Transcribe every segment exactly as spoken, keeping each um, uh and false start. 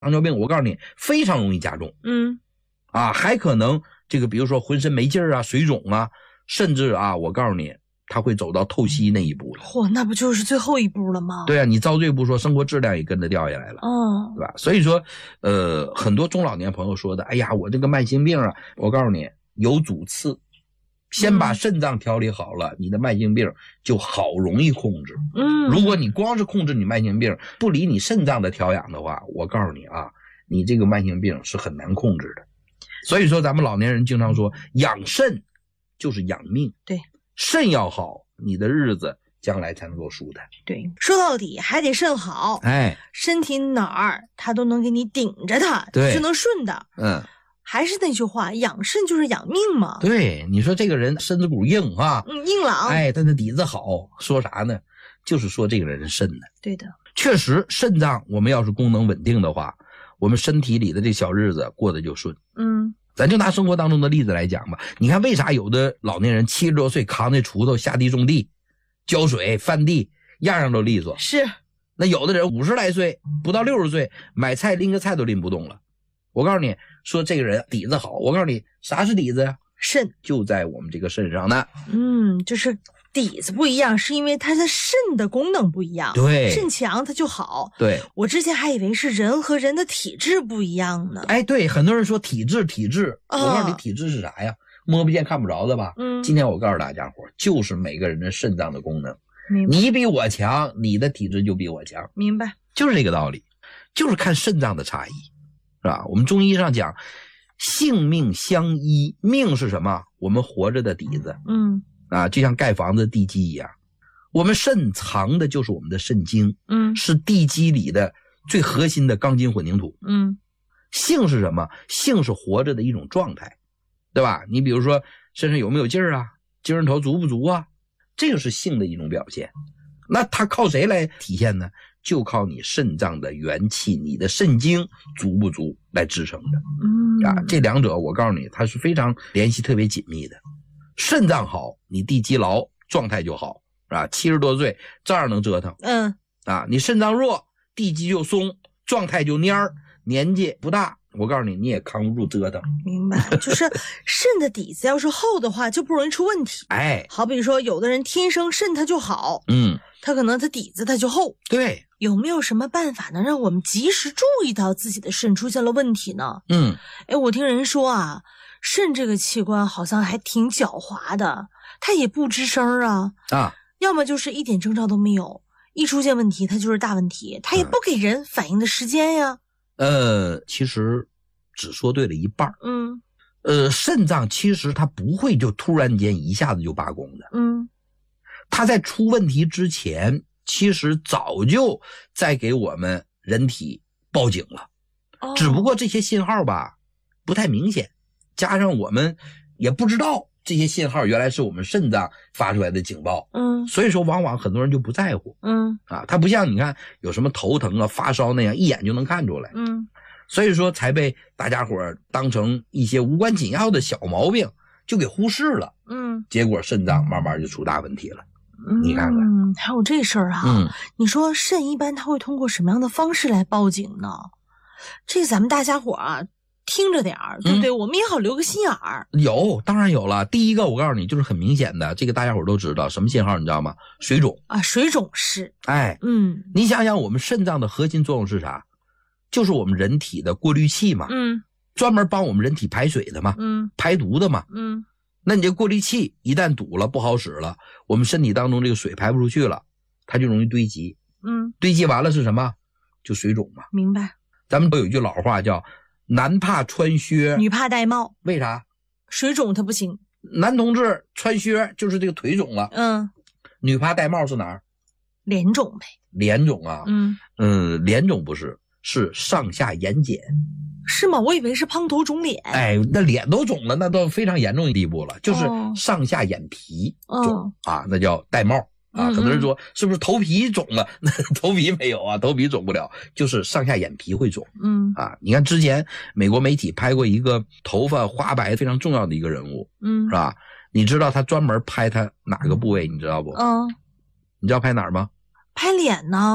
糖尿病我告诉你非常容易加重， 嗯啊，还可能这个比如说浑身没劲儿啊、水肿啊，甚至啊，我告诉你，他会走到透析那一步了。 嚯，那不就是最后一步了吗？ 对啊，你遭罪不说，生活质量也跟着掉下来了， 嗯， 对吧？所以说，呃，很多中老年朋友说的，哎呀，我这个慢性病啊，我告诉你，有主次，先把肾脏调理好了，嗯、你的慢性病就好容易控制。 嗯， 如果你光是控制你慢性病，不理你肾脏的调养的话，我告诉你啊，你这个慢性病是很难控制的。所以说咱们老年人经常说养肾就是养命， 对， 肾要好，你的日子将来才能够舒坦。 对，说到底还得肾好， 哎， 身体哪儿它都能给你顶着它， 对， 就能顺的。 嗯， 还是那句话，养肾就是养命嘛。 对，你说这个人身子骨硬啊， 嗯，硬朗， 哎，但他底子好，说啥呢？就是说这个人肾呢。 对的， 确实，肾脏我们要是功能稳定的话，我们身体里的这小日子过得就顺。 嗯， 咱就拿生活当中的例子来讲吧，你看为啥有的老年人七十多岁扛那锄头下地种地、浇水、翻地，样样都利索。 是， 那有的人五十来岁，不到六十岁，买菜拎个菜都拎不动了。我告诉你说，这个人底子好，我告诉你啥是底子呀？ 肾就在我们这个肾上呢。 嗯，就是底子不一样，是因为它的肾的功能不一样。 对， 肾强它就好。 对， 我之前还以为是人和人的体质不一样呢。 哎，对，很多人说体质体质， 哦、 我告诉你体质是啥呀？摸不见看不着的吧？ 嗯， 今天我告诉大家伙，就是每个人的肾脏的功能。 明白， 你比我强，你的体质就比我强。 明白， 就是这个道理，就是看肾脏的差异，是吧？我们中医上讲性命相依，命是什么？我们活着的底子。 嗯， 啊，就像盖房子地基一样，我们肾藏的就是我们的肾精， 嗯， 是地基里的最核心的钢筋混凝土。 嗯， 性是什么？性是活着的一种状态，对吧？你比如说身上有没有劲儿啊，精神头足不足啊，这个是性的一种表现。那它靠谁来体现呢？就靠你肾脏的元气，你的肾精足不足来支撑的。 嗯啊，这两者我告诉你，它是非常联系特别紧密的。肾脏好，你地基牢，状态就好，是吧？七十多岁照样能折腾。 嗯， 啊，你肾脏弱，地基就松，状态就蔫儿，年纪不大，我告诉你，你也扛不住折腾。 明白，就是肾的底子要是厚的话，就不容易出问题。 哎， 好比说，有的人天生肾他就好， 嗯， 他可能他底子他就厚。 对， 有没有什么办法能让我们及时注意到自己的肾出现了问题呢？ 嗯， 哎，我听人说啊，肾这个器官好像还挺狡猾的，它也不吱声啊， 啊， 要么就是一点征兆都没有，一出现问题它就是大问题，它也不给人反应的时间呀。 呃，其实只说对了一半。 嗯， 呃，肾脏其实它不会就突然间一下子就罢工的。 嗯， 它在出问题之前，其实早就在给我们人体报警了。 哦， 只不过这些信号吧不太明显，加上我们也不知道这些信号原来是我们肾脏发出来的警报。 嗯， 所以说往往很多人就不在乎。 嗯， 啊，它不像你看有什么头疼啊、发烧那样一眼就能看出来。 嗯， 所以说才被大家伙当成一些无关紧要的小毛病就给忽视了。 嗯， 结果肾脏慢慢就出大问题了。 嗯， 你看看， 嗯，还有这事儿啊。 嗯， 你说肾一般它会通过什么样的方式来报警呢？这咱们大家伙啊听着点儿，对不对？嗯，我们也好留个心眼儿。 有，当然有了。第一个我告诉你就是很明显的，这个大家伙都知道什么信号你知道吗？水肿啊，水肿是。 哎， 嗯， 你想想我们肾脏的核心作用是啥？就是我们人体的过滤器嘛。 嗯， 专门帮我们人体排水的嘛。 嗯， 排毒的嘛。 嗯， 那你这过滤器一旦堵了不好使了，我们身体当中这个水排不出去了，它就容易堆积。 嗯， 堆积完了是什么？就水肿嘛。 明白。 咱们都有一句老话叫男怕穿靴女怕戴帽。 为啥？ 水肿它不行。 男同志穿靴就是这个腿肿了。 嗯， 女怕戴帽是哪儿？ 脸肿呗。 脸肿啊。 嗯嗯，脸肿不是，是上下眼睑。 是吗？我以为是胖头肿脸。 哎，那脸都肿了，那都非常严重的地步了，就是上下眼皮肿。哦，啊，那叫戴帽。啊，很多人说是不是头皮肿了？那头皮没有啊，头皮肿不了，就是上下眼皮会肿。 嗯， 啊，你看之前美国媒体拍过一个头发花白非常重要的一个人物。嗯，是吧？你知道他专门拍他哪个部位？你知道不？ 嗯， 你知道拍哪儿吗？ 拍脸呢，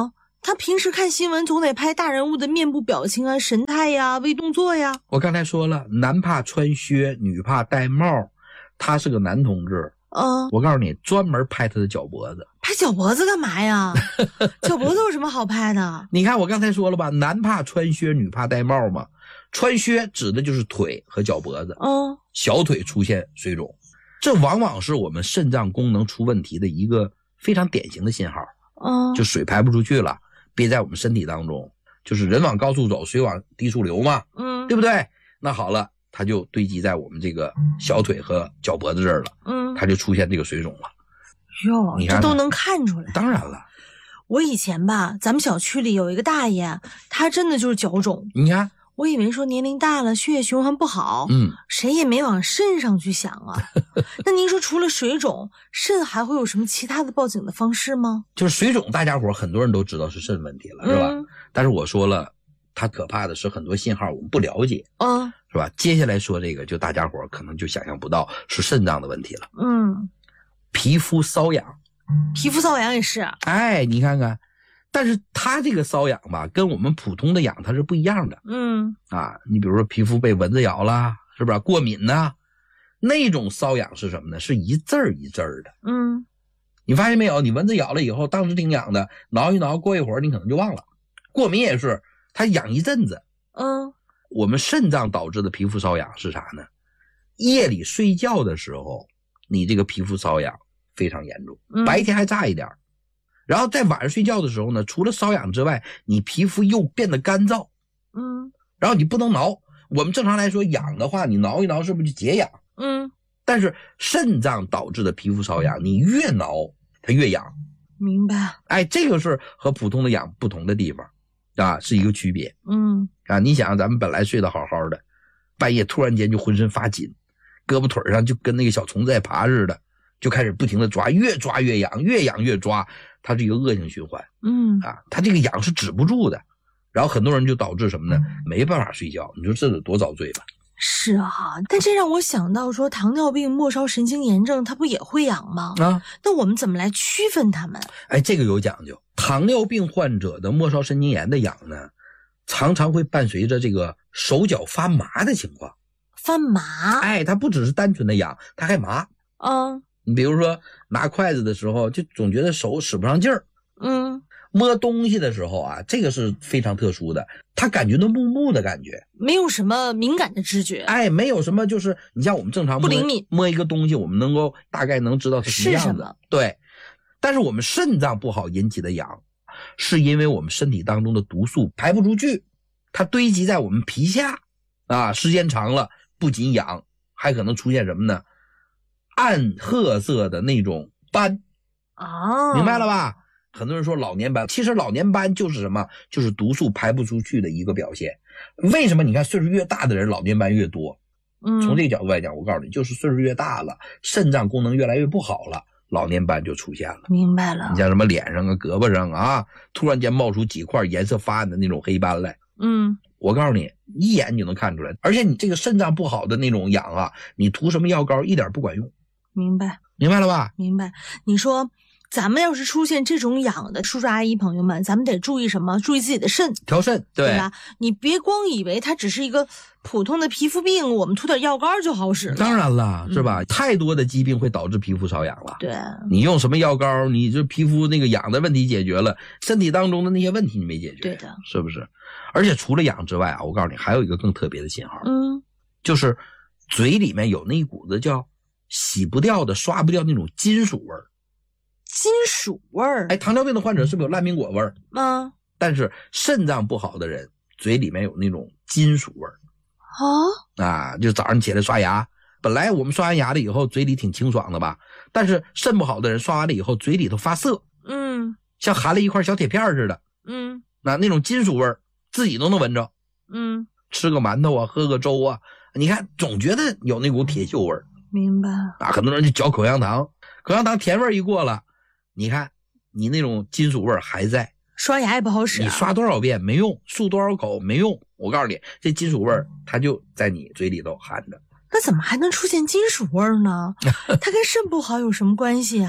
他平时看新闻总得拍大人物的面部表情啊、神态呀、微动作呀。 我刚才说了，男怕穿靴，女怕戴帽，他是个男同志。 嗯， 我告诉你，专门拍他的脚脖子。 拍脚脖子干嘛呀？脚脖子有什么好拍的？ 你看我刚才说了吧，男怕穿靴，女怕戴帽嘛。穿靴指的就是腿和脚脖子， 嗯， 小腿出现水肿，这往往是我们肾脏功能出问题的一个非常典型的信号。 嗯， 就水排不出去了，憋在我们身体当中，就是人往高处走，水往低处流嘛， 嗯， 对不对？那好了，它就堆积在我们这个小腿和脚脖子这儿了， 嗯， 它就出现这个水肿了。 哟， 你看这都能看出来。 当然了， 我以前吧，咱们小区里有一个大爷，他真的就是脚肿。 你看， 我以为说年龄大了，血液循环不好， 嗯， 谁也没往肾上去想啊。那您说除了水肿，肾还会有什么其他的报警的方式吗？ 就是水肿，大家伙很多人都知道是肾问题了，是吧？ 嗯， 但是我说了，它可怕的是很多信号我们不了解， 嗯， 是吧？接下来说这个，就大家伙可能就想象不到是肾脏的问题了。 嗯， 皮肤瘙痒， 皮肤瘙痒也是。 哎，你看看，但是它这个瘙痒吧，跟我们普通的痒它是不一样的。 嗯， 啊，你比如说皮肤被蚊子咬了，是不是过敏呢？那种瘙痒是什么呢？是一阵儿一阵儿的。 嗯， 你发现没有？你蚊子咬了以后，当时挺痒的，挠一挠，过一会儿你可能就忘了。过敏也是，它痒一阵子。 嗯， 我们肾脏导致的皮肤瘙痒是啥呢？夜里睡觉的时候，你这个皮肤瘙痒非常严重， 嗯白天还差一点。然后在晚上睡觉的时候呢，除了瘙痒之外，你皮肤又变得干燥， 嗯， 然后你不能挠。我们正常来说痒的话，你挠一挠是不是就解痒？ 嗯， 但是肾脏导致的皮肤瘙痒，你越挠它越痒。 明白。 哎，这个是和普通的痒不同的地方啊，是一个区别嗯， 啊。你想咱们本来睡得好好的，半夜突然间就浑身发紧，胳膊腿上就跟那个小虫子在爬似的，就开始不停的抓，越抓越痒，越痒越抓，它是一个恶性循环。 嗯， 啊，它这个痒是止不住的，然后很多人就导致什么呢？没办法睡觉。你说这得多遭罪吧？ 是啊，但这让我想到说，糖尿病、末梢神经炎症，它不也会痒吗？ 啊， 那我们怎么来区分它们？ 哎，这个有讲究。糖尿病患者的末梢神经炎的痒呢，常常会伴随着这个手脚发麻的情况。 发麻？ 哎，它不只是单纯的痒，它还麻。 嗯， 你比如说拿筷子的时候，就总觉得手使不上劲儿。 嗯， 摸东西的时候啊，这个是非常特殊的，他感觉到木木的感觉， 没有什么敏感的知觉。 哎，没有什么，就是你像我们正常摸不灵敏摸一个东西，我们能够大概能知道它什么样子。 是什么？ 对，但是我们肾脏不好引起的痒，是因为我们身体当中的毒素排不出去，它堆积在我们皮下啊，时间长了不仅痒，还可能出现什么呢？暗褐色的那种斑。 啊， 明白了吧？很多人说老年斑，其实老年斑就是什么？就是毒素排不出去的一个表现。为什么你看岁数越大的人老年斑越多？ 嗯， 从这个角度来讲，我告诉你，就是岁数越大了，肾脏功能越来越不好了，老年斑就出现了。 明白了。 你像什么脸上啊、胳膊上啊，突然间冒出几块颜色发暗的那种黑斑来， 嗯， 我告诉你，一眼你就能看出来。而且你这个肾脏不好的那种痒啊，你涂什么药膏一点不管用。 明白， 明白了吧？ 明白。你说咱们要是出现这种痒的，叔叔阿姨朋友们，咱们得注意什么？注意自己的肾， 调肾，对， 对吧？你别光以为它只是一个普通的皮肤病，我们涂点药膏就好使了。 当然了，是吧？ 嗯太多的疾病会导致皮肤瘙痒了。 对， 你用什么药膏，你这皮肤那个痒的问题解决了，身体当中的那些问题你没解决， 对的， 是不是？而且除了痒之外啊，我告诉你，还有一个更特别的信号， 嗯， 就是嘴里面有那一股子叫洗不掉的、刷不掉那种金属味儿。 金属味儿。 哎，糖尿病的患者是不是有烂苹果味儿？ 吗？ 但是肾脏不好的人嘴里面有那种金属味儿啊， 啊，就早上起来刷牙，本来我们刷完牙了以后嘴里挺清爽的吧，但是肾不好的人刷完了以后嘴里头发涩， 嗯像含了一块小铁片似的， 嗯那那种金属味儿自己都能闻着。 嗯， 吃个馒头啊，喝个粥啊，你看总觉得有那股铁锈味儿明白。 啊。很多人就嚼口香糖，口香糖甜味儿一过了，你看你那种金属味儿还在， 刷牙也不好使、啊， 你刷多少遍没用，漱多少口没用。我告诉你，这金属味儿它就在你嘴里头含着。 那怎么还能出现金属味儿呢？它跟肾不好有什么关系啊？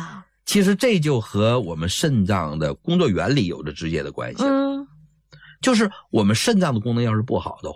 其实这就和我们肾脏的工作原理有着直接的关系。 嗯， 就是我们肾脏的功能要是不好的话，